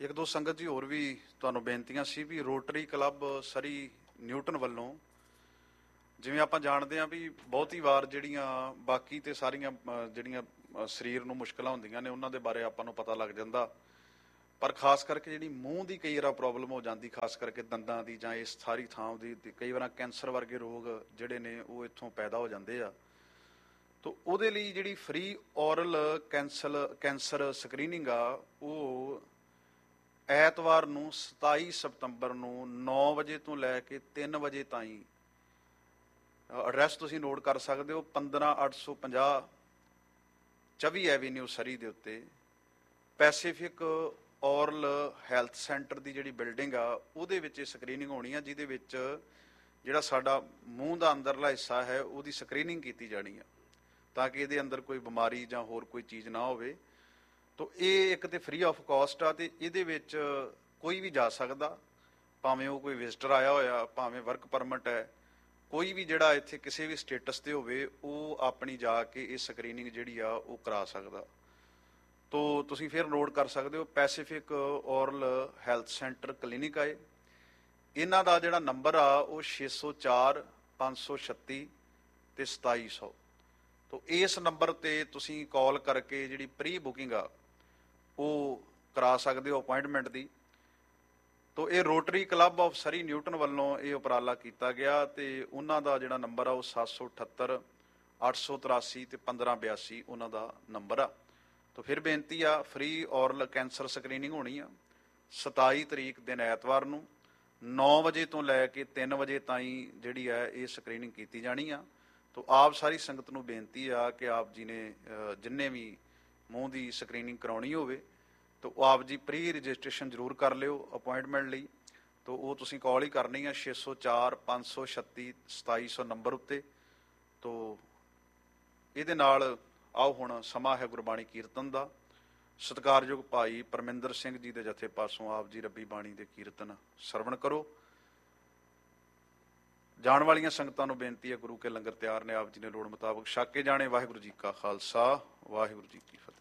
ਇੱਕ ਦੋ ਸੰਗਤ ਜੀ ਹੋਰ ਵੀ ਤੁਹਾਨੂੰ ਬੇਨਤੀਆਂ ਸੀ ਵੀ ਰੋਟਰੀ ਕਲੱਬ ਸਰੀ ਨਿਊਟਨ ਵੱਲੋਂ, ਜਿਵੇਂ ਆਪਾਂ ਜਾਣਦੇ ਹਾਂ ਵੀ ਬਹੁਤੀ ਵਾਰ ਜਿਹੜੀਆਂ ਬਾਕੀ ਤੇ ਸਾਰੀਆਂ ਜਿਹੜੀਆਂ ਸਰੀਰ ਨੂੰ ਮੁਸ਼ਕਲਾਂ ਹੁੰਦੀਆਂ ਨੇ ਉਹਨਾਂ ਦੇ ਬਾਰੇ ਆਪਾਂ ਨੂੰ ਪਤਾ ਲੱਗ ਜਾਂਦਾ, ਪਰ ਖਾਸ ਕਰਕੇ ਜਿਹੜੀ ਮੂੰਹ ਦੀ ਕਈ ਵਾਰ ਪ੍ਰੋਬਲਮ ਹੋ ਜਾਂਦੀ, ਖਾਸ ਕਰਕੇ ਦੰਦਾਂ ਦੀ ਜਾਂ ਇਸ ਸਾਰੀ ਥਾਂ ਦੀ, ਕਈ ਵਾਰ ਕੈਂਸਰ ਵਰਗੇ ਰੋਗ ਜਿਹੜੇ ਨੇ ਉਹ ਇੱਥੋਂ ਪੈਦਾ ਹੋ ਜਾਂਦੇ ਆ। ਤੋ ਉਹਦੇ ਲਈ ਜਿਹੜੀ ਫ੍ਰੀ ਔਰਲ ਕੈਂਸਰ ਸਕਰੀਨਿੰਗ ਆ ਉਹ ਐਤਵਾਰ ਨੂੰ 27 ਸਤੰਬਰ ਨੂੰ 9 ਵਜੇ ਤੋਂ ਲੈ ਕੇ 3 ਵਜੇ ਤਾਈਂ, ਐਡਰੈਸ ਤੁਸੀਂ ਨੋਟ ਕਰ ਸਕਦੇ ਹੋ, 15850 24 ਐਵੀਨਿਊ ਸਰੀ ਦੇ ਉੱਤੇ ਪੈਸੀਫਿਕ ਔਰਲ ਹੈਲਥ ਸੈਂਟਰ ਦੀ ਜਿਹੜੀ ਬਿਲਡਿੰਗ ਆ ਉਹਦੇ ਵਿੱਚ ਇਹ ਸਕਰੀਨਿੰਗ ਹੋਣੀ ਆ, ਜਿਹਦੇ ਵਿੱਚ ਜਿਹੜਾ ਸਾਡਾ ਮੂੰਹ ਦਾ ਅੰਦਰਲਾ ਹਿੱਸਾ ਹੈ ਉਹਦੀ ਸਕਰੀਨਿੰਗ ਕੀਤੀ ਜਾਣੀ ਆ, ਤਾਂ ਕਿ ਇਹਦੇ ਅੰਦਰ ਕੋਈ ਬਿਮਾਰੀ ਜਾਂ ਹੋਰ ਕੋਈ ਚੀਜ਼ ਨਾ ਹੋਵੇ। ਤੋ ਇਹ ਇੱਕ ਤੇ ਫ੍ਰੀ ਆਫ ਕਾਸਟ ਆ, ਤੇ ਇਹਦੇ ਵਿੱਚ ਕੋਈ ਵੀ ਜਾ ਸਕਦਾ, ਭਾਵੇਂ ਉਹ ਕੋਈ ਵਿਜ਼ਟਰ ਆਇਆ ਹੋਇਆ, ਭਾਵੇਂ ਵਰਕ ਪਰਮਿਟ ਹੈ, ਕੋਈ ਵੀ ਜਿਹੜਾ ਇੱਥੇ ਕਿਸੇ ਵੀ ਸਟੇਟਸ ਤੇ ਹੋਵੇ ਉਹ ਆਪਣੀ ਜਾ ਕੇ ਇਹ ਸਕਰੀਨਿੰਗ ਜਿਹੜੀ ਆ ਉਹ ਕਰਾ ਸਕਦਾ। ਤੋ ਤੁਸੀਂ ਫਿਰ ਨੋਟ ਕਰ ਸਕਦੇ ਹੋ, Pacific oral health centre clinic ਆਏ, ਇਹਨਾਂ ਦਾ ਜਿਹੜਾ ਨੰਬਰ ਆ ਉਹ 604 536 ਤੇ 2700। ਤੋ ਇਸ ਨੰਬਰ ਤੇ ਤੁਸੀਂ ਕਾਲ ਕਰਕੇ ਜਿਹੜੀ ਪ੍ਰੀ ਬੁਕਿੰਗ ਆ ਉਹ ਕਰਾ ਸਕਦੇ ਹੋ ਅਪੁਆਇੰਟਮੈਂਟ ਦੀ। ਤੋ ਇਹ rotary club of Surrey Newton ਵੱਲੋਂ ਇਹ ਉਪਰਾਲਾ ਕੀਤਾ ਗਿਆ, ਤੇ ਉਹਨਾਂ ਦਾ ਜਿਹੜਾ ਨੰਬਰ ਆ ਉਹ 778 883 ਤੇ 1582 ਉਹਨਾਂ ਦਾ ਨੰਬਰ ਆ। ਤੋ ਫਿਰ ਬੇਨਤੀ ਆ, ਫ੍ਰੀ ਔਰਲ ਕੈਂਸਰ ਸਕਰੀਨਿੰਗ ਹੋਣੀ ਆ 27 ਤਰੀਕ ਦਿਨ ਐਤਵਾਰ ਨੂੰ 9 ਵਜੇ ਤੋਂ ਲੈ ਕੇ 3 ਵਜੇ ਤਾਈਂ ਜਿਹੜੀ ਹੈ ਇਹ ਸਕਰੀਨਿੰਗ ਕੀਤੀ ਜਾਣੀ ਆ। ਤੋ ਆਪ ਸਾਰੀ ਸੰਗਤ ਨੂੰ ਬੇਨਤੀ ਆ ਕਿ ਆਪ ਜੀ ਨੇ ਜਿੰਨੇ ਵੀ ਮੂੰਹ ਦੀ ਸਕਰੀਨਿੰਗ ਕਰਾਉਣੀ ਹੋਵੇ ਤੋ ਆਪ ਜੀ ਪ੍ਰੀ ਰਜਿਸਟ੍ਰੇਸ਼ਨ ਜ਼ਰੂਰ ਕਰ ਲਿਓ ਅਪੁਆਇੰਟਮੈਂਟ ਲਈ। ਤੋ ਉਹ ਤੁਸੀਂ ਕਾਲ ਹੀ ਕਰਨੀ ਆ 604 536 2700 ਨੰਬਰ ਉੱਤੇ। ਤੋ ਇਹਦੇ ਨਾਲ ਆਓ ਹੁਣ ਸਮਾਂ ਹੈ ਗੁਰਬਾਣੀ ਕੀਰਤਨ ਦਾ। ਸਤਿਕਾਰਯੋਗ ਭਾਈ ਪਰਮਿੰਦਰ ਸਿੰਘ ਜੀ ਦੇ ਜਥੇ ਪਾਸੋਂ ਆਪ ਜੀ ਰੱਬੀ ਬਾਣੀ ਦੇ ਕੀਰਤਨ ਸਰਵਣ ਕਰੋ। ਜਾਣ ਵਾਲੀਆਂ ਸੰਗਤਾਂ ਨੂੰ ਬੇਨਤੀ ਹੈ, ਗੁਰੂ ਕੇ ਲੰਗਰ ਤਿਆਰ ਨੇ, ਆਪ ਜੀ ਨੇ ਲੋੜ ਮੁਤਾਬਕ ਛਕ ਕੇ ਜਾਣੇ। ਵਾਹਿਗੁਰੂ ਜੀ ਕਾ ਖਾਲਸਾ, ਵਾਹਿਗੁਰੂ ਜੀ ਕੀ ਫਤਿਹ।